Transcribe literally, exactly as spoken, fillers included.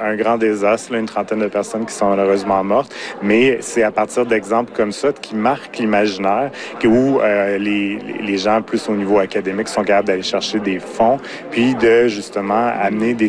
un grand désastre, là, une trentaine de personnes qui sont malheureusement mortes, mais c'est à partir d'exemples comme ça qui marquent l'imaginaire, où euh, les, les gens plus au niveau académique sont capables d'aller chercher des fonds, puis de justement amener des